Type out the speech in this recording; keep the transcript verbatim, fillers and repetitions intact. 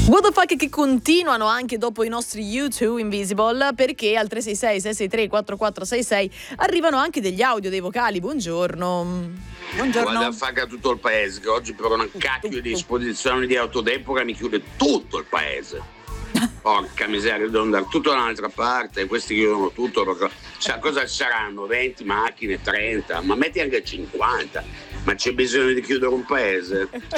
What the fuck che continuano anche dopo i nostri U due Invisible, perché al tre sei sei sei sei tre quattro quattro sei sei arrivano anche degli audio, dei vocali. Buongiorno. Buongiorno. Guarda, faga tutto il paese, che oggi per una cacchio di esposizione di auto d'epoca mi chiude tutto il paese. Porca miseria, devo andare tutto da un'altra parte, questi chiudono tutto perché sa cosa saranno? venti macchine, trenta, ma metti anche cinquanta, ma c'è bisogno di chiudere un paese?